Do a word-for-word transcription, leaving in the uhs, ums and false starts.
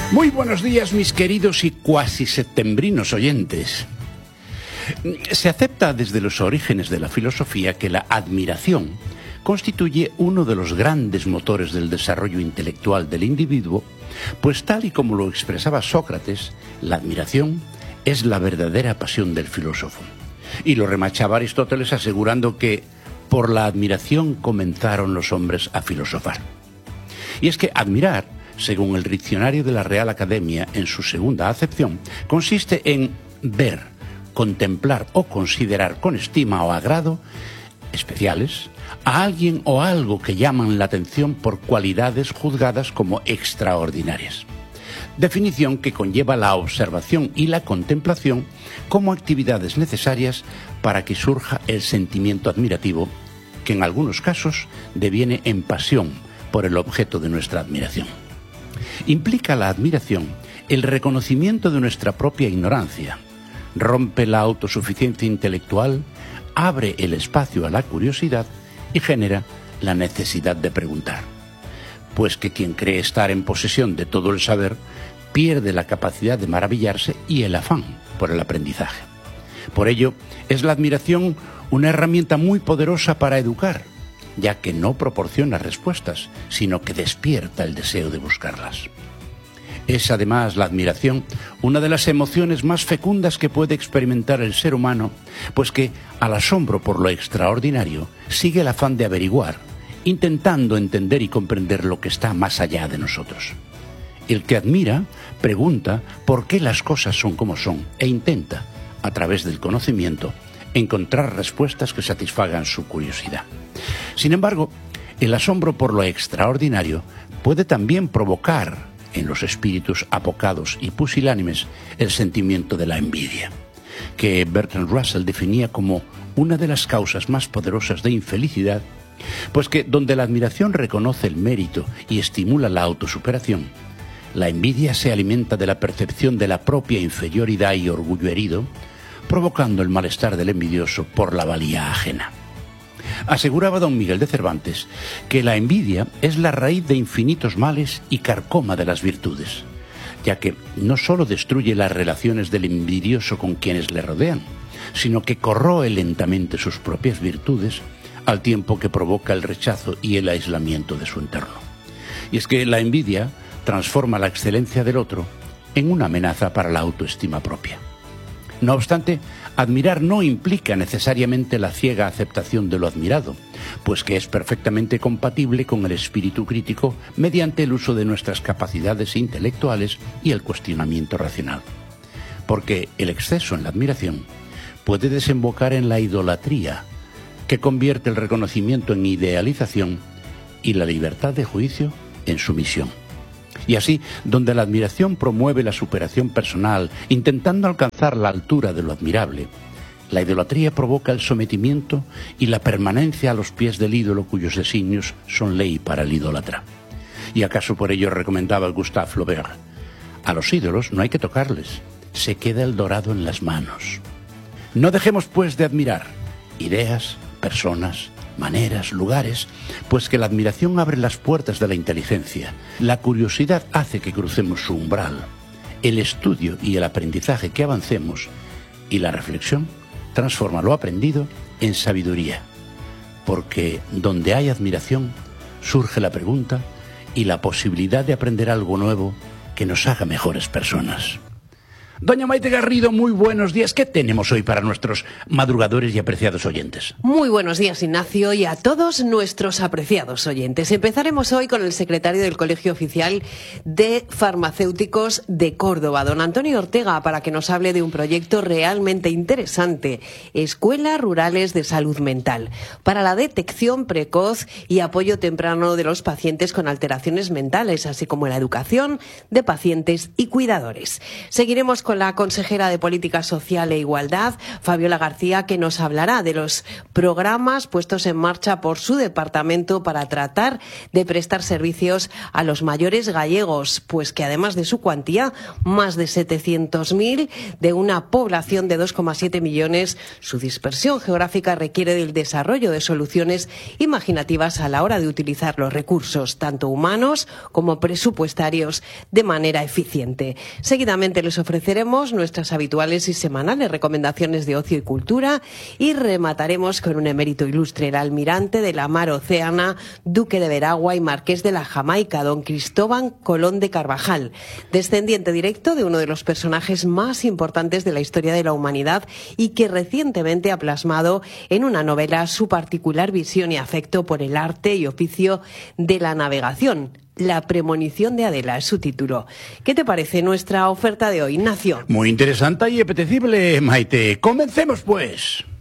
Muy buenos días, mis queridos y cuasi septembrinos oyentes. Se acepta desde los orígenes de la filosofía que la admiración constituye uno de los grandes motores del desarrollo intelectual del individuo, pues tal y como lo expresaba Sócrates, la admiración es la verdadera pasión del filósofo. Y lo remachaba Aristóteles asegurando que por la admiración comenzaron los hombres a filosofar. Y es que admirar, según el diccionario de la Real Academia en su segunda acepción, consiste en ver, contemplar o considerar con estima o agrado especiales a alguien o algo que llaman la atención por cualidades juzgadas como extraordinarias. Definición que conlleva la observación y la contemplación como actividades necesarias para que surja el sentimiento admirativo, que en algunos casos deviene en pasión por el objeto de nuestra admiración. Implica la admiración el reconocimiento de nuestra propia ignorancia, rompe la autosuficiencia intelectual, abre el espacio a la curiosidad y genera la necesidad de preguntar. Pues que quien cree estar en posesión de todo el saber pierde la capacidad de maravillarse y el afán por el aprendizaje. Por ello, es la admiración una herramienta muy poderosa para educar, ya que no proporciona respuestas, sino que despierta el deseo de buscarlas. Es además la admiración una de las emociones más fecundas que puede experimentar el ser humano, pues que, al asombro por lo extraordinario, sigue el afán de averiguar, intentando entender y comprender lo que está más allá de nosotros. El que admira pregunta por qué las cosas son como son e intenta, a través del conocimiento, encontrar respuestas que satisfagan su curiosidad. Sin embargo, el asombro por lo extraordinario puede también provocar en los espíritus apocados y pusilánimes el sentimiento de la envidia, que Bertrand Russell definía como una de las causas más poderosas de infelicidad, pues que donde la admiración reconoce el mérito y estimula la autosuperación, la envidia se alimenta de la percepción de la propia inferioridad y orgullo herido, provocando el malestar del envidioso por la valía ajena. Aseguraba don Miguel de Cervantes que la envidia es la raíz de infinitos males y carcoma de las virtudes, ya que no solo destruye las relaciones del envidioso con quienes le rodean, sino que corroe lentamente sus propias virtudes al tiempo que provoca el rechazo y el aislamiento de su entorno. Y es que la envidia transforma la excelencia del otro en una amenaza para la autoestima propia. No obstante, admirar no implica necesariamente la ciega aceptación de lo admirado, pues que es perfectamente compatible con el espíritu crítico mediante el uso de nuestras capacidades intelectuales y el cuestionamiento racional. Porque el exceso en la admiración puede desembocar en la idolatría, que convierte el reconocimiento en idealización y la libertad de juicio en sumisión. Y así, donde la admiración promueve la superación personal, intentando alcanzar la altura de lo admirable, la idolatría provoca el sometimiento y la permanencia a los pies del ídolo cuyos designios son ley para el idólatra. ¿Y acaso por ello recomendaba Gustave Flaubert? A los ídolos no hay que tocarles, se queda el dorado en las manos. No dejemos, pues, de admirar ideas, personas, maneras, lugares, pues que la admiración abre las puertas de la inteligencia, la curiosidad hace que crucemos su umbral, el estudio y el aprendizaje que avancemos, y la reflexión transforma lo aprendido en sabiduría, porque donde hay admiración surge la pregunta y la posibilidad de aprender algo nuevo que nos haga mejores personas. Doña Maite Garrido, muy buenos días. ¿Qué tenemos hoy para nuestros madrugadores y apreciados oyentes? Muy buenos días, Ignacio, y a todos nuestros apreciados oyentes. Empezaremos hoy con el secretario del Colegio Oficial de Farmacéuticos de Córdoba, don Antonio Ortega, para que nos hable de un proyecto realmente interesante, Escuelas Rurales de Salud Mental, para la detección precoz y apoyo temprano de los pacientes con alteraciones mentales, así como la educación de pacientes y cuidadores. Seguiremos con con la consejera de Política Social e Igualdad, Fabiola García, que nos hablará de los programas puestos en marcha por su departamento para tratar de prestar servicios a los mayores gallegos, pues que además de su cuantía, más de setecientos mil, de una población de dos coma siete millones, su dispersión geográfica requiere del desarrollo de soluciones imaginativas a la hora de utilizar los recursos, tanto humanos como presupuestarios, de manera eficiente. Seguidamente les ofreceremos nuestras habituales y semanales recomendaciones de ocio y cultura y remataremos con un emérito ilustre, el almirante de la mar Océana, duque de Veragua y marqués de la Jamaica, don Cristóbal Colón de Carvajal, descendiente directo de uno de los personajes más importantes de la historia de la humanidad y que recientemente ha plasmado en una novela su particular visión y afecto por el arte y oficio de la navegación. La premonición de Adela es su título. ¿Qué te parece nuestra oferta de hoy, Ignacio? Muy interesante y apetecible, Maite. Comencemos, pues.